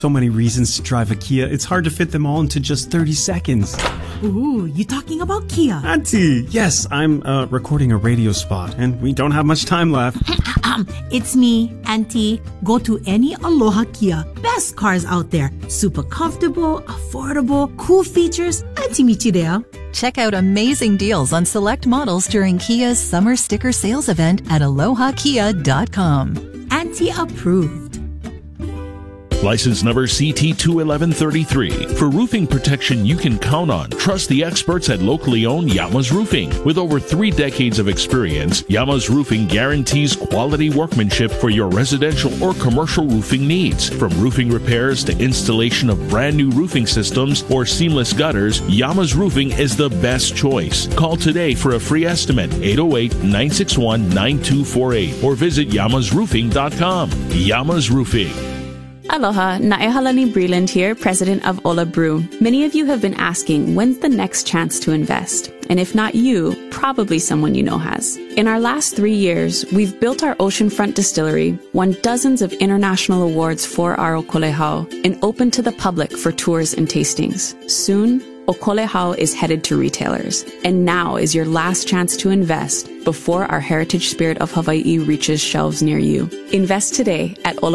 So many reasons to drive a Kia, it's hard to fit them all into just 30 seconds. Ooh, you talking about Kia? Auntie, yes, I'm recording a radio spot, and we don't have much time left. It's me, Auntie. Go to any Aloha Kia. Best cars out there. Super comfortable, affordable, cool features. Auntie Michirea. Check out amazing deals on select models during Kia's Summer Sticker Sales event at alohakia.com. Auntie approved. License number CT21133. For roofing protection you can count on, trust the experts at locally owned Yama's Roofing. With over 3 decades of experience, Yama's Roofing guarantees quality workmanship for your residential or commercial roofing needs. From roofing repairs to installation of brand new roofing systems or seamless gutters, Yama's Roofing is the best choice. Call today for a free estimate, 808-961-9248, or visit yamasroofing.com. Yama's Roofing. Aloha, Naehalani Breland here, president of Ola Brew. Many of you have been asking, when's the next chance to invest? And if not you, probably someone you know has. In our last 3 years, we've built our oceanfront distillery, won dozens of international awards for our Okolehau, and opened to the public for tours and tastings. Soon, Okolehau is headed to retailers. And now is your last chance to invest before our heritage spirit of Hawaii reaches shelves near you. Invest today at